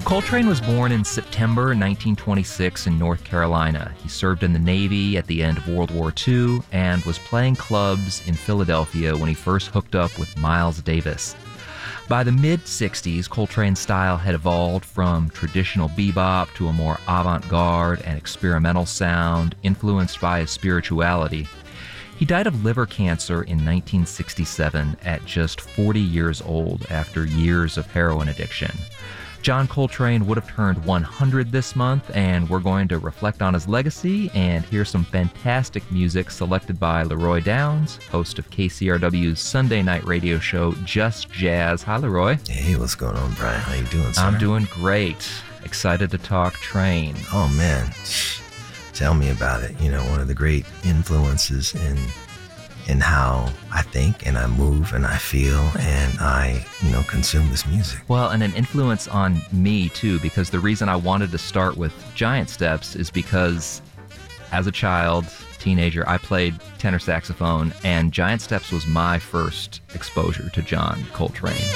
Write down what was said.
Coltrane was born in September 1926 in North Carolina. He served in the Navy at the end of World War II and was playing clubs in Philadelphia when he first hooked up with Miles Davis. By the mid-60s, Coltrane's style had evolved from traditional bebop to a more avant-garde and experimental sound influenced by his spirituality. He died of liver cancer in 1967 at just 40 years old after years of heroin addiction. John Coltrane would have turned 100 this month, and we're going to reflect on his legacy and hear some fantastic music selected by Leroy Downs, host of KCRW's Sunday night radio show, Just Jazz. Hi, Leroy. Hey, what's going on, Brian? How you doing, sir? I'm doing great. Excited to talk Train. Oh, man. Tell me about it. You know, one of the great influences in how I think and I move and I feel and I, consume this music. Well, and an influence on me too, because the reason I wanted to start with Giant Steps is because as a child, teenager, I played tenor saxophone, and Giant Steps was my first exposure to John Coltrane.